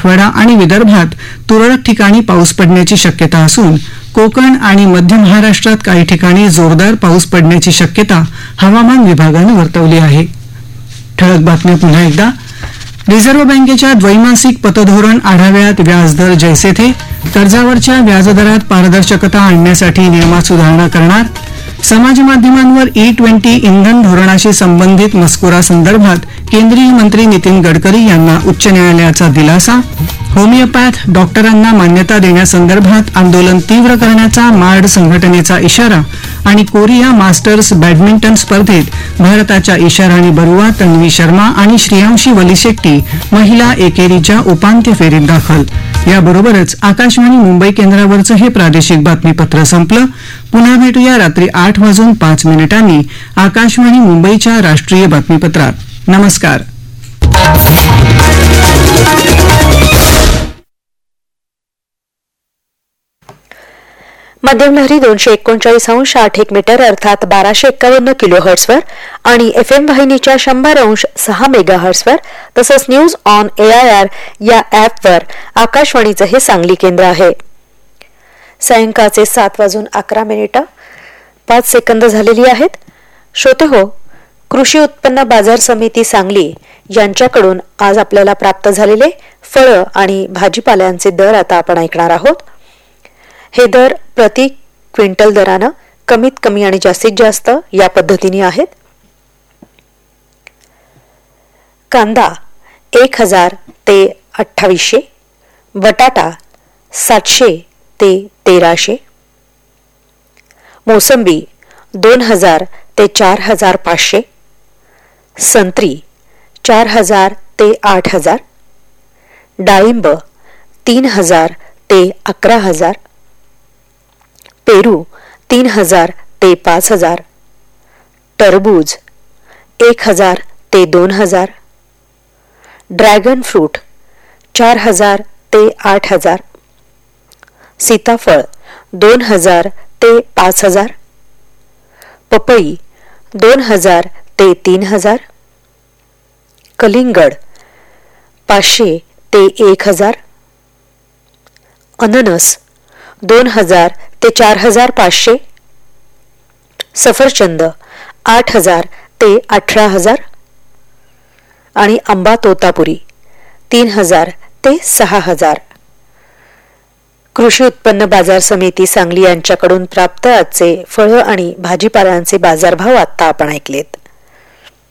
मराठवाडा आणि विदर्भात तुरळक ठिकाणी पाऊस पडण्याची शक्यता असून कोकण आणि मध्य महाराष्ट्रात काही ठिकाणी जोरदार पाऊस पडण्याची शक्यता हवामान विभागानं वर्तवली आहे. ठळक बातम्या पुन्हा एकदा. रिझर्व्ह बँकेच्या द्वैमासिक पतधोरण आढाव्यात व्याजदर जैसे थे. कर्जावरच्या व्याजदरात पारदर्शकता आणण्यासाठी नियमात सुधारणा करणार. समाज माध्यमांवर E20 इंधन धोरणाशी संबंधित मजकुरासंदर्भात केंद्रीय मंत्री नितीन गडकरी यांना उच्च न्यायालयाचा दिलासा. होमिओपॅथ डॉक्टरांना मान्यता देण्यासंदर्भात आंदोलन तीव्र करण्याचा मार्ड संघटनेचा इशारा. आणि कोरिया मास्टर्स बॅडमिंटन स्पर्धेत भारताच्या ईशाराणी बरुआ, तन्वी शर्मा आणि श्रेयांशी वलीशेट्टी महिला एकेरीच्या उपांत्य फेरीत दाखल. याबरोबरच आकाशवाणी मुंबई केंद्रावरचं हे प्रादेशिक बातमीपत्र संपलं. पुन्हा भेटूया रात्री 8:05 आकाशवाणी मुंबईच्या राष्ट्रीय बातमीपत्रात. नमस्कार. मध्यम लहरी 239.8 मीटर अर्थात 1251 किलोहर्ट्झवर आणि FM वाहिनीच्या 100.6 मेगाहर्ट्झवर तसंच न्यूज ऑन AIR या ॲपवर आकाशवाणीचं हे सांगली केंद्र आहे. सायंकाळचे 7:11 झालेली आहेत. श्रोते हो, कृषी उत्पन्न बाजार समिती सांगली यांच्याकडून आज आपल्याला प्राप्त झालेले फळं आणि भाजीपाल्यांचे दर आता आपण ऐकणार आहोत. हे दर प्रति क्विंटल दरानं कमीत कमी आणि जास्तीत जास्त या पद्धतीने आहेत. कांदा 1000 ते 2800, बटाटा 700 ते 1300, मोसंबी 2000 ते 4500, संत्री 4000 ते 8000, डाळिंब 3000 ते 11000, पेरू 3000 ते 5000, टरबूज 1000 ते 2000, ड्रॅगन फ्रूट 4000 ते 8000, सीताफळ 2000 ते 5000, पपई 2000 ते 3000, कलिंगड 500 ते 1000, अननस 2000 ते 4500, सफरचंद 8000 ते 18000 आणि आंबा तोतापुरी 3000 ते 6000. कृषी उत्पन्न बाजार समिती सांगली यांच्याकडून प्राप्त आजचे फळं आणि भाजीपाल्यांचे बाजारभाव आता आपण ऐकलेत.